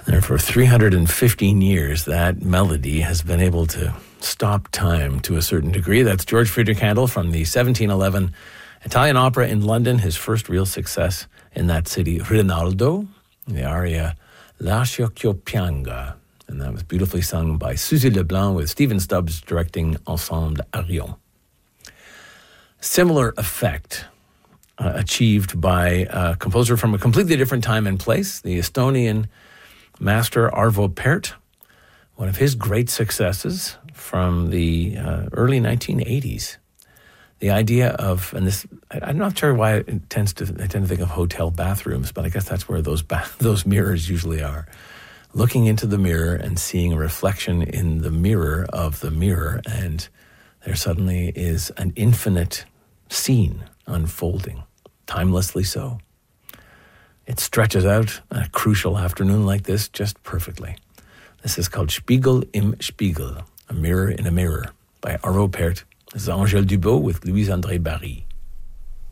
And for 315 years, that melody has been able to stop time to a certain degree. That's George Friedrich Handel from the 1711 Italian opera in London, his first real success in that city, Rinaldo, the aria Lascio ch'io pianga. And that was beautifully sung by Suzy Leblanc with Stephen Stubbs directing Ensemble Arion. Similar effect achieved by a composer from a completely different time and place, the Estonian master Arvo Pärt, one of his great successes from the early 1980s. The idea of, and this, I'm not sure why I tend to think of hotel bathrooms, but I guess that's where those mirrors usually are. Looking into the mirror and seeing a reflection in the mirror of the mirror, and there suddenly is an infinite scene unfolding, timelessly so. It stretches out a crucial afternoon like this just perfectly. This is called Spiegel im Spiegel, a mirror in a mirror, by Arvo Pärt. This is Angèle Dubot with Louise-André Barry.